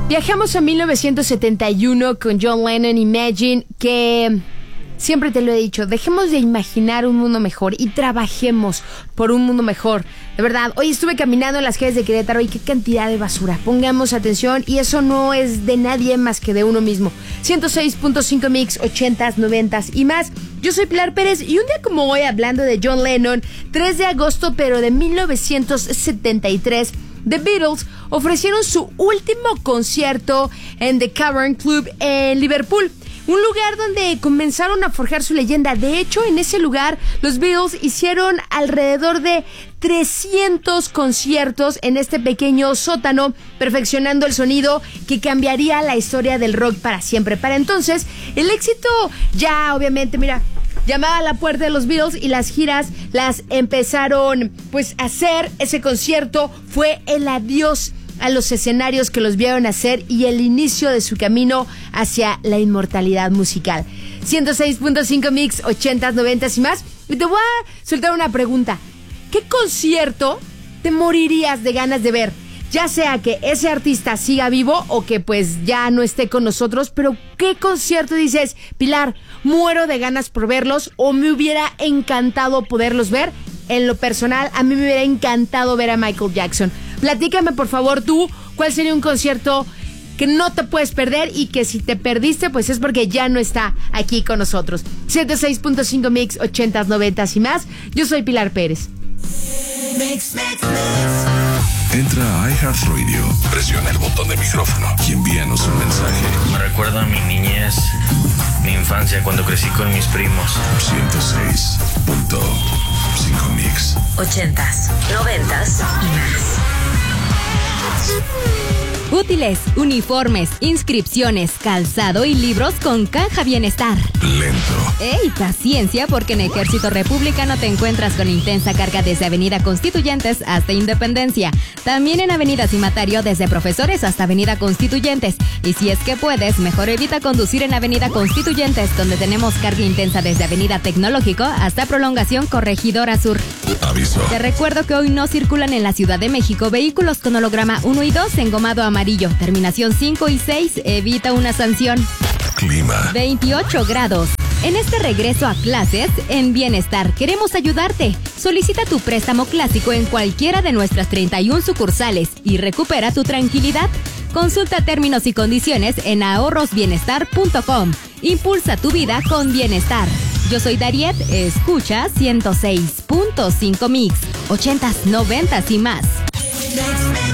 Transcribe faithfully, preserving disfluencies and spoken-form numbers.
Viajamos a mil novecientos setenta y uno con John Lennon, Imagine, que siempre te lo he dicho, dejemos de imaginar un mundo mejor y trabajemos por un mundo mejor. De verdad, hoy estuve caminando en las calles de Querétaro y qué cantidad de basura. Pongamos atención, y eso no es de nadie más que de uno mismo. ciento seis punto cinco Mix, ochentas, noventas y más. Yo soy Pilar Pérez y un día como hoy, hablando de John Lennon, tres de agosto pero de mil novecientos setenta y tres, The Beatles ofrecieron su último concierto en The Cavern Club en Liverpool, un lugar donde comenzaron a forjar su leyenda. De hecho, en ese lugar los Beatles hicieron alrededor de trescientos conciertos en este pequeño sótano, perfeccionando el sonido que cambiaría la historia del rock para siempre. Para entonces, el éxito ya obviamente, mira, llamaba a la puerta de los Beatles, y las giras las empezaron pues a hacer. Ese concierto fue el adiós a los escenarios que los vieron hacer y el inicio de su camino hacia la inmortalidad musical. ciento seis punto cinco Mix, ochentas, noventas y más. Y te voy a soltar una pregunta. ¿Qué concierto te morirías de ganas de ver? Ya sea que ese artista siga vivo o que pues ya no esté con nosotros, pero ¿qué concierto dices, Pilar, muero de ganas por verlos, o me hubiera encantado poderlos ver? En lo personal, a mí me hubiera encantado ver a Michael Jackson. Platícame, por favor, tú, ¿cuál sería un concierto que no te puedes perder y que si te perdiste, pues es porque ya no está aquí con nosotros? ciento seis punto cinco Mix, ochentas, noventas y más. Yo soy Pilar Pérez. Mix, mix, mix. Entra a iHeartRadio, presiona el botón de micrófono y envíanos un mensaje. Me recuerda a mi niñez, mi infancia, cuando crecí con mis primos. ciento seis punto cinco Mix. Ochentas, noventas y más. Útiles, uniformes, inscripciones, calzado y libros con Caja Bienestar. Lento. ¡Ey, paciencia! Porque en Ejército Republicano te encuentras con intensa carga desde Avenida Constituyentes hasta Independencia. También en Avenida Cimatario desde Profesores hasta Avenida Constituyentes. Y si es que puedes, mejor evita conducir en Avenida Constituyentes, donde tenemos carga intensa desde Avenida Tecnológico hasta Prolongación Corregidora Sur. Aviso. Te recuerdo que hoy no circulan en la Ciudad de México vehículos con holograma uno y dos engomado amarillo, terminación cinco y seis, evita una sanción. Clima. veintiocho grados. En este regreso a clases, en Bienestar queremos ayudarte. Solicita tu préstamo clásico en cualquiera de nuestras treinta y una sucursales y recupera tu tranquilidad. Consulta términos y condiciones en ahorros bienestar punto com. Impulsa tu vida con Bienestar. Yo soy Dariet, escucha ciento seis punto cinco Mix, ochentas, noventas y más.